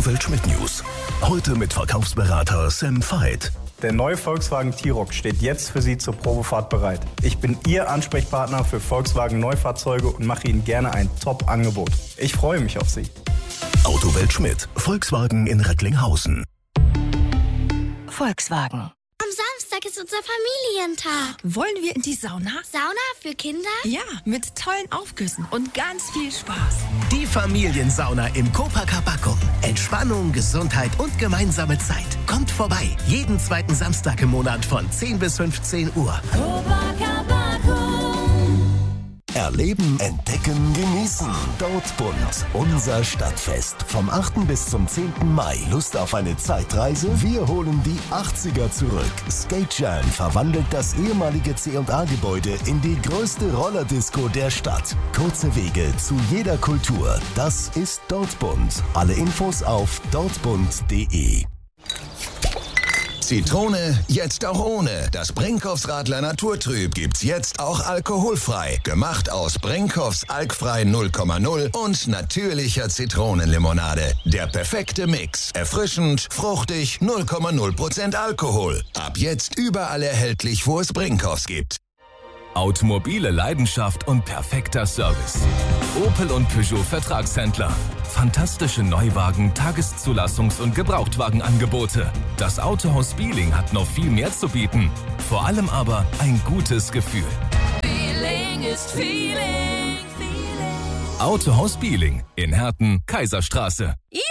Welt Schmidt News. Heute mit Verkaufsberater Sam Veit. Der neue Volkswagen T-Roc steht jetzt für Sie zur Probefahrt bereit. Ich bin Ihr Ansprechpartner für Volkswagen Neufahrzeuge und mache Ihnen gerne ein Top-Angebot. Ich freue mich auf Sie. Autowelt Schmidt, Volkswagen in Recklinghausen. Volkswagen. Am Samstag ist unser Familientag. Wollen wir in die Sauna? Sauna für Kinder? Ja, mit tollen Aufgüssen und ganz viel Spaß. Die Familiensauna im Copacabana. Entspannung, Gesundheit und gemeinsame Zeit. Kommt vorbei. Jeden zweiten Samstag im Monat von 10 bis 15 Uhr. Copacabana. Erleben, entdecken, genießen. Dortbund, unser Stadtfest. Vom 8. bis zum 10. Mai. Lust auf eine Zeitreise? Wir holen die 80er zurück. Skate Jam verwandelt das ehemalige C&A-Gebäude in die größte Rollerdisco der Stadt. Kurze Wege zu jeder Kultur. Das ist Dortbund. Alle Infos auf dortbund.de. Zitrone, jetzt auch ohne. Das Brinkhoffs Radler Naturtrüb gibt's jetzt auch alkoholfrei. Gemacht aus Brinkhoffs alkfrei 0,0 und natürlicher Zitronenlimonade. Der perfekte Mix. Erfrischend, fruchtig, 0,0% Alkohol. Ab jetzt überall erhältlich, wo es Brinkhoffs gibt. Automobile Leidenschaft und perfekter Service. Opel und Peugeot Vertragshändler. Fantastische Neuwagen, Tageszulassungs- und Gebrauchtwagenangebote. Das Autohaus Bieling hat noch viel mehr zu bieten. Vor allem aber ein gutes Gefühl. Feeling ist Feeling. Autohaus Bieling in Herten, Kaiserstraße.